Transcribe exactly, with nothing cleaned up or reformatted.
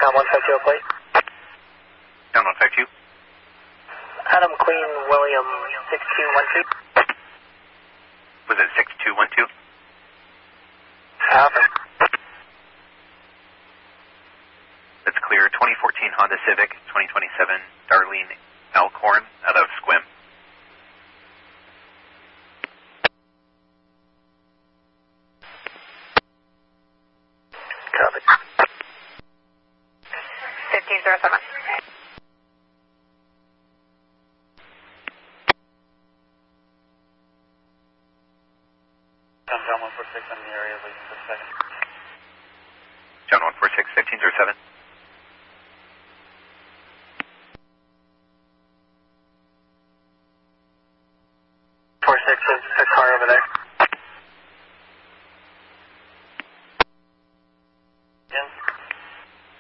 Tom one five two plate. John one five two. Adam Queen William six two one two. Was it six two one two? Alpha. That's clear. twenty fourteen Honda Civic, twenty twenty-seven Darlene Alcorn out of Squim. Copy. fifteen zero seven. John one four six, I'm in the area waiting for a second. John one four six, fifteen zero seven.